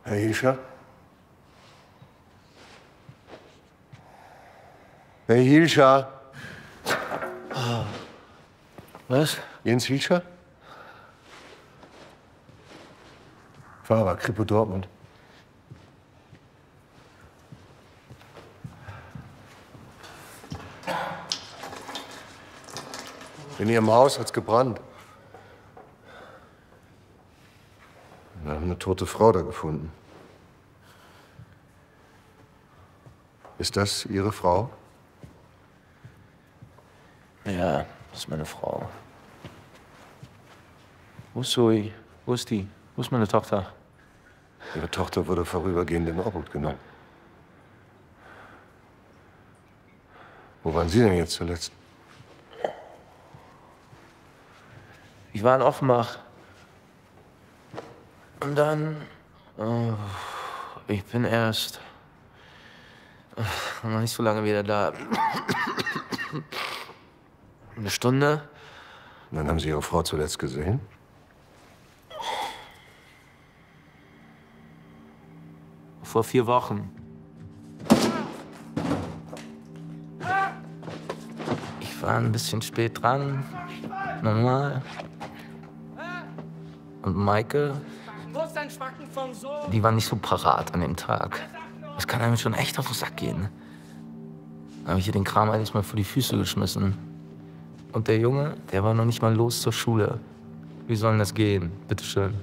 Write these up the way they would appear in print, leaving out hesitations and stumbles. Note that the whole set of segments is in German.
Herr Hilscher? Herr Hilscher? Was? Jens Hilscher? Fahrer, Kripo Dortmund. In Ihrem Haus hat's gebrannt. Wir haben eine tote Frau da gefunden. Ist das Ihre Frau? Ja, das ist meine Frau. Wo ist Zoe? Wo ist die? Wo ist meine Tochter? Ihre Tochter wurde vorübergehend in Obhut genommen. Wo waren Sie denn jetzt zuletzt? Ich war in Offenbach. Und dann... ich bin erst... noch nicht so lange wieder da. Eine Stunde. Und dann haben Sie Ihre Frau zuletzt gesehen? Vor 4 Wochen. Ich war ein bisschen spät dran. Normal. Und Maike, die war nicht so parat an dem Tag. Das kann einem schon echt auf den Sack gehen. Da habe ich ihr den Kram alles mal vor die Füße geschmissen. Und der Junge, der war noch nicht mal los zur Schule. Wie soll denn das gehen? Bitteschön.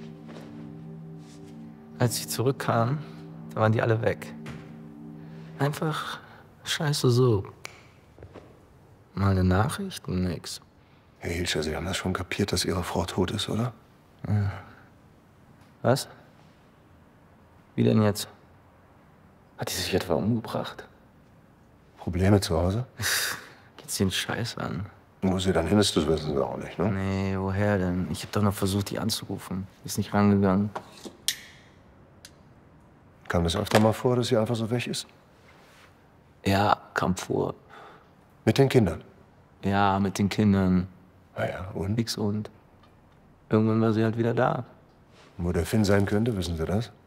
Als ich zurückkam, da waren die alle weg. Einfach scheiße so. Mal eine Nachricht, nix. Herr Hilscher, Sie haben das schon kapiert, dass Ihre Frau tot ist, oder? Ja. Was? Wie denn jetzt? Hat die sich etwa umgebracht? Probleme zu Hause? Geht's den Scheiß an? Wo sie dann hin ist, das wissen Sie auch nicht, ne? Nee, woher denn? Ich hab doch noch versucht, die anzurufen. Ist nicht rangegangen. Kam das öfter mal vor, dass sie einfach so weg ist? Ja, kam vor. Mit den Kindern? Ja, mit den Kindern. Naja, und? Nix und. Irgendwann war sie halt wieder da. Wo der Finn sein könnte, wissen Sie das?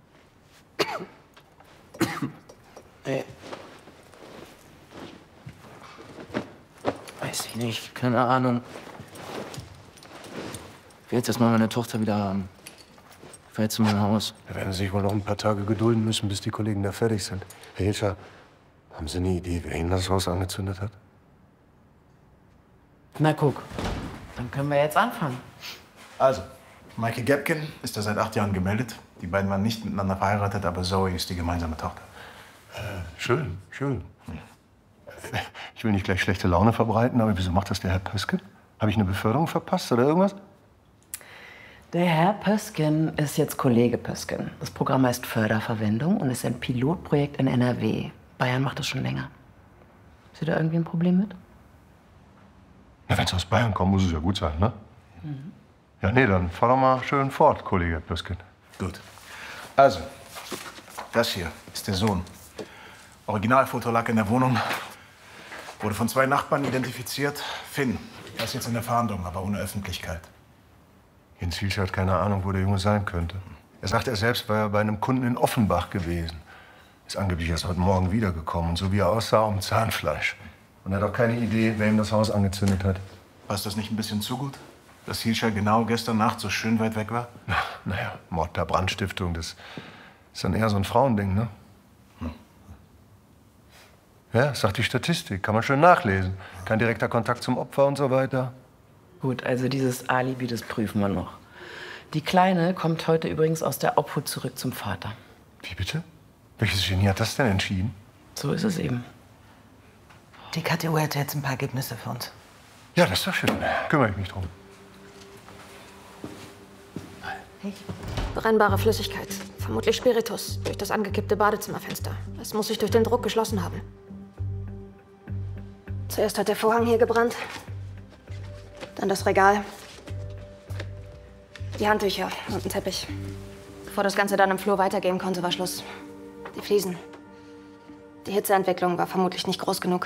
Nee. Weiß ich nicht, keine Ahnung. Ich will jetzt erst mal meine Tochter wieder haben. Ich fahr jetzt zu meinem Haus. Da werden Sie sich wohl noch ein paar Tage gedulden müssen, bis die Kollegen da fertig sind. Herr Hilscher, haben Sie eine Idee, wer Ihnen das Haus angezündet hat? Na guck, dann können wir jetzt anfangen. Also, Maike Gebken ist da seit 8 Jahren gemeldet. Die beiden waren nicht miteinander verheiratet, aber Zoe ist die gemeinsame Tochter. Schön, schön. Ich will nicht gleich schlechte Laune verbreiten, aber wieso macht das der Herr Pösken? Habe ich eine Beförderung verpasst oder irgendwas? Der Herr Pösken ist jetzt Kollege Pösken. Das Programm heißt Förderverwendung und ist ein Pilotprojekt in NRW. Bayern macht das schon länger. Ist da irgendwie ein Problem mit? Na, wenn es aus Bayern kommt, muss es ja gut sein, ne? Mhm. Ja, nee, dann fahr doch mal schön fort, Kollege Pösken. Gut. Also, das hier ist der Sohn. Originalfoto lag in der Wohnung. Wurde von 2 Nachbarn identifiziert. Finn. Er ist jetzt in der Fahndung, aber ohne Öffentlichkeit. Jens Hilscher hat keine Ahnung, wo der Junge sein könnte. Er sagt, er selbst war bei einem Kunden in Offenbach gewesen. Ist angeblich erst heute Morgen wiedergekommen. Und so wie er aussah, um Zahnfleisch. Und er hat auch keine Idee, wer ihm das Haus angezündet hat. Passt das nicht ein bisschen zu gut? Dass Hilscher genau gestern Nacht so schön weit weg war? Naja, Mord per Brandstiftung, das ist dann eher so ein Frauending, ne? Ja, sagt die Statistik. Kann man schön nachlesen. Kein direkter Kontakt zum Opfer und so weiter. Gut, also dieses Alibi, das prüfen wir noch. Die Kleine kommt heute übrigens aus der Obhut zurück zum Vater. Wie bitte? Welches Genie hat das denn entschieden? So ist es eben. Die KTU hätte jetzt ein paar Ergebnisse für uns. Ja, das ist doch schön. Kümmere ich mich drum. Brennbare Flüssigkeit. Vermutlich Spiritus. Durch das angekippte Badezimmerfenster. Es muss sich durch den Druck geschlossen haben. Zuerst hat der Vorhang hier gebrannt. Dann das Regal. Die Handtücher und ein Teppich. Bevor das Ganze dann im Flur weitergehen konnte, war Schluss. Die Fliesen. Die Hitzeentwicklung war vermutlich nicht groß genug.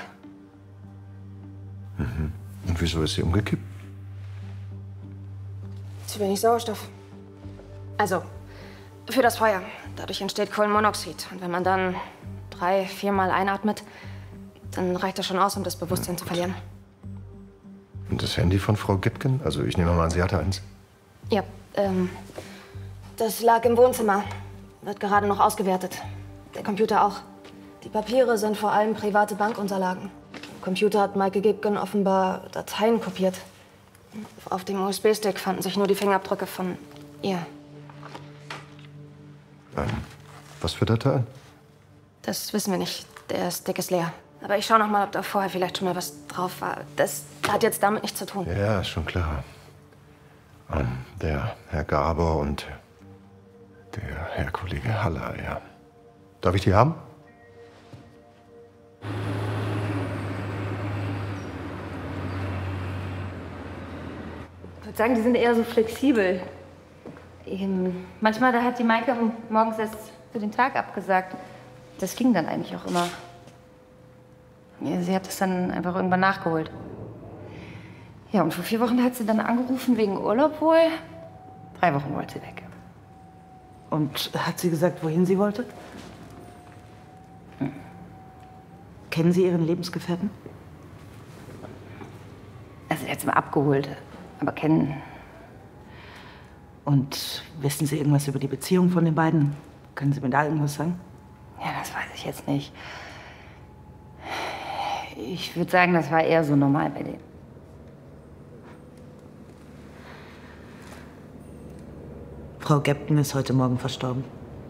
Mhm. Und wieso ist sie umgekippt? Zu wenig Sauerstoff. Also, Für das Feuer. Dadurch entsteht Kohlenmonoxid. Und wenn man dann 3-, 4-mal einatmet, dann reicht das schon aus, um das Bewusstsein zu verlieren. Und das Handy von Frau Gipken? Also ich nehme mal an, sie hatte eins. Ja, das lag im Wohnzimmer. Wird gerade noch ausgewertet. Der Computer auch. Die Papiere sind vor allem private Bankunterlagen. Im Computer hat Maike Gipken offenbar Dateien kopiert. Auf dem USB-Stick fanden sich nur die Fingerabdrücke von ihr. Was für Dateien? Das wissen wir nicht. Der Stick ist leer. Aber ich schaue noch mal, ob da vorher vielleicht schon mal was drauf war. Das hat jetzt damit nichts zu tun. Ja, ist schon klar. Der Herr Gaber und der Herr Kollege Haller, ja. Darf ich die haben? Ich würde sagen, die sind eher so flexibel. Manchmal, da hat die Maike morgens erst für den Tag abgesagt. Das ging dann eigentlich auch immer. Ja, sie hat es dann einfach irgendwann nachgeholt. Ja, und vor 4 Wochen hat sie dann angerufen wegen Urlaub wohl. 3 Wochen wollte sie weg. Und hat sie gesagt, wohin sie wollte? Kennen Sie Ihren Lebensgefährten? Also, er hat sie mal abgeholt. Aber kennen. Und wissen Sie irgendwas über die Beziehung von den beiden? Können Sie mir da irgendwas sagen? Ja, das weiß ich jetzt nicht. Ich würde sagen, das war eher so normal bei denen. Frau Gipken ist heute Morgen verstorben.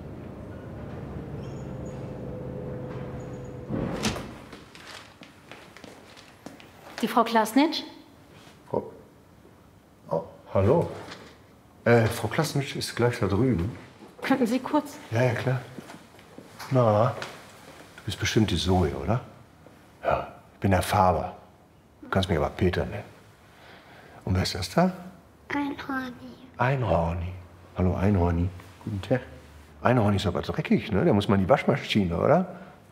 Die Frau Klasnitsch? Oh, hallo. Frau Klasnitsch ist gleich da drüben. Könnten Sie kurz? Ja, klar. Na, du bist bestimmt die Zoe, oder? Ja, ich bin der Faber. Du kannst mich aber Peter nennen. Und wer ist das da? Einhorni. Einhorni. Hallo, Einhorni. Guten Tag. Einhorni ist aber dreckig, ne? Da muss man in die Waschmaschine, oder?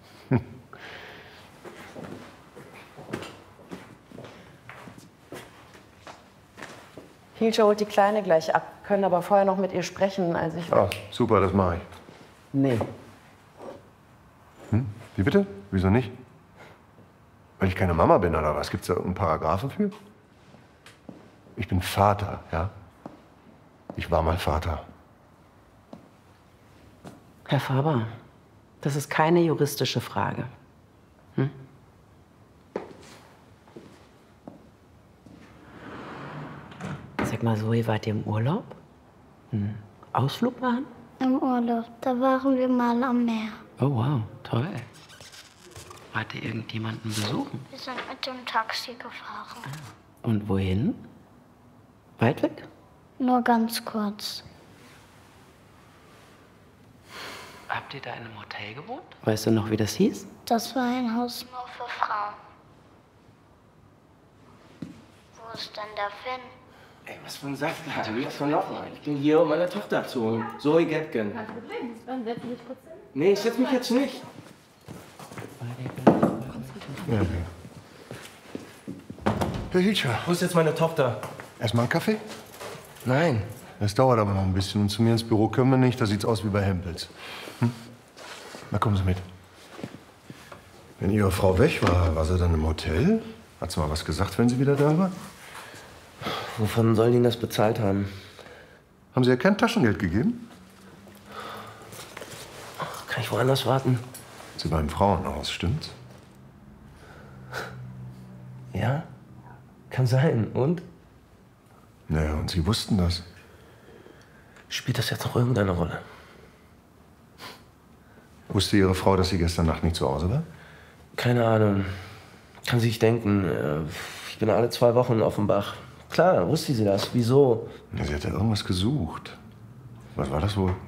Hilscher holt die Kleine gleich ab, können aber vorher noch mit ihr sprechen. Also ich... Ah, super, das mache ich. Nee. Wie bitte? Wieso nicht? Weil ich keine Mama bin, oder was? Gibt's da irgendeinen Paragraphen für? Ich bin Vater, ja? Ich war mal Vater. Herr Faber, das ist keine juristische Frage. Sag mal, Zoe, wart ihr im Urlaub? Ausflug machen? Im Urlaub, da waren wir mal am Meer. Oh, wow, toll. Wart ihr irgendjemanden besuchen? Wir sind mit dem Taxi gefahren. Und wohin? Weit weg? Nur ganz kurz. Habt ihr da in einem Hotel gewohnt? Weißt du noch, wie das hieß? Das war ein Haus nur für Frauen. Wo ist denn der Finn? Ey, was für ein Saft, du willst von laufen. Ich bin hier, um meine Tochter abzuholen. Zoe Gipken. Kein Problem. Dann setz dich kurz hin. Nee, ich setz mich jetzt nicht. Ja. Herr Hilscher, Wo ist jetzt meine Tochter? erstmal einen Kaffee? Nein. Das dauert aber noch ein bisschen. Und zu mir ins Büro können wir nicht. Da sieht's aus wie bei Hempels. Na, kommen Sie mit. Wenn Ihre Frau weg war, war sie dann im Hotel? Hat sie mal was gesagt, wenn sie wieder da war? Wovon soll Ihnen das bezahlt haben? Haben Sie ihr kein Taschengeld gegeben? Kann ich woanders warten? Sie war im Frauenhaus, stimmt's? Ja? Kann sein. Und? Naja, und Sie wussten das. Spielt das jetzt noch irgendeine Rolle? Wusste Ihre Frau, dass sie gestern Nacht nicht zu Hause war? Keine Ahnung. Kann sich denken. Ich bin alle 2 Wochen in Offenbach. Klar, wusste sie das. Wieso? Ja, sie hat ja irgendwas gesucht. Was war das wohl?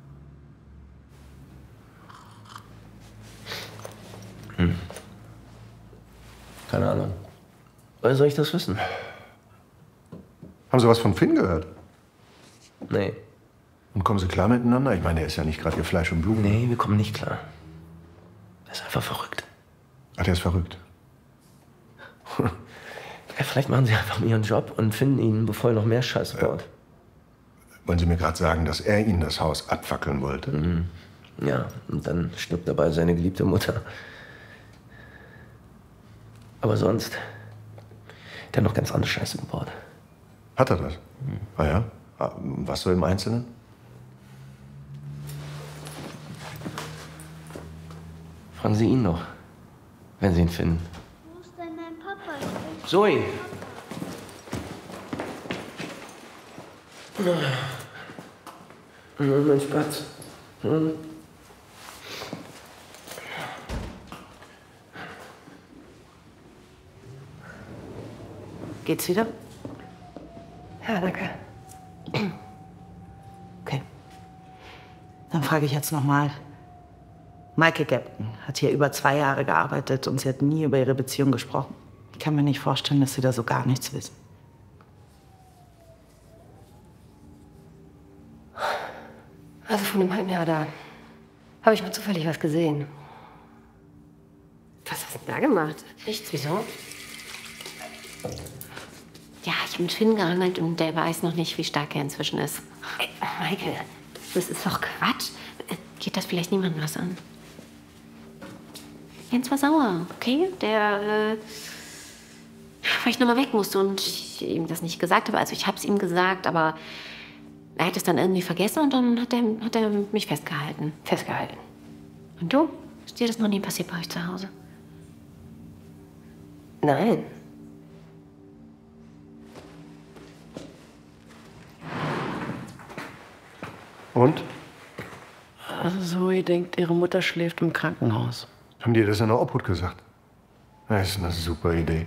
Keine Ahnung. Woher soll ich das wissen? Haben Sie was von Finn gehört? Nee. Und kommen Sie klar miteinander? Ich meine, er ist ja nicht gerade Ihr Fleisch und Blut. Nee, wir kommen nicht klar. Er ist einfach verrückt. Ach, der ist verrückt. Ja, vielleicht machen sie einfach ihren Job und finden ihn, bevor er noch mehr Scheiße baut. Wollen Sie mir gerade sagen, dass er Ihnen das Haus abfackeln wollte? Ja, und dann stirbt dabei seine geliebte Mutter. Aber sonst, der hat noch ganz andere Scheiße gebaut. Hat er das? Ah ja? Was so im Einzelnen? Fragen Sie ihn noch, wenn Sie ihn finden. Wo ist denn dein Papa? Zoe! Mein Spatz. Geht's wieder? Ja, danke. Okay. Dann frage ich jetzt nochmal. Maike Gebken hat hier über 2 Jahre gearbeitet und sie hat nie über ihre Beziehung gesprochen. Ich kann mir nicht vorstellen, dass Sie da so gar nichts wissen. Also vor einem halben Jahr da habe ich mal zufällig was gesehen. Was hast du denn da gemacht? Nichts, wieso? Ja, ich habe mit Finn gehandelt und der weiß noch nicht, wie stark er inzwischen ist. Michael, Das ist doch Quatsch. Geht das vielleicht niemandem was an? Jens war sauer, okay? Weil ich nochmal weg musste und ich ihm das nicht gesagt habe. Also ich habe es ihm gesagt, aber er hat es dann irgendwie vergessen und dann hat er mich festgehalten. festgehalten. Und du? Ist dir das noch nie passiert bei euch zu Hause? Nein. Und? Also Zoe denkt, ihre Mutter schläft im Krankenhaus. Haben die das in der Obhut gesagt? Das ist eine super Idee.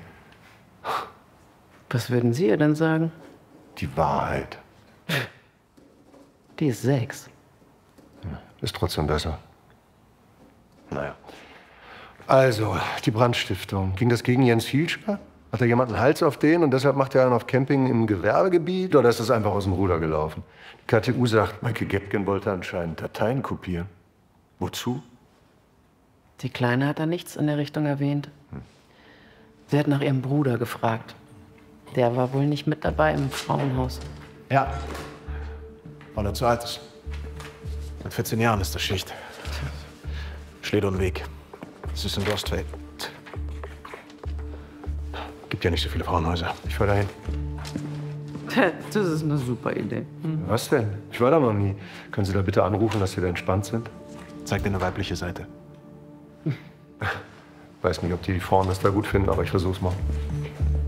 Was würden Sie ihr denn sagen? Die Wahrheit Die ist 6. ist trotzdem besser. Naja. Also, die Brandstiftung. Ging das gegen Jens Hielscher? Hat da jemand einen Hals auf den und deshalb macht er einen auf Camping im Gewerbegebiet? Oder ist das einfach aus dem Ruder gelaufen? Die KTU sagt, Maike Gebken wollte anscheinend Dateien kopieren. Wozu? Die Kleine hat da nichts in der Richtung erwähnt. Sie hat nach ihrem Bruder gefragt. Der war wohl nicht mit dabei im Frauenhaus. Ja. Weil er zu alt ist. Seit 14 Jahren ist das Schicht. Steht ohne Weg. Es ist in Rostveld. Gibt ja nicht so viele Frauenhäuser. Ich fahr dahin. Das ist eine super Idee. Was denn? Ich war da noch nie. Können Sie da bitte anrufen, dass Sie da entspannt sind? Zeig dir eine weibliche Seite. Weiß nicht, ob die Frauen das da gut finden, aber ich versuch's mal.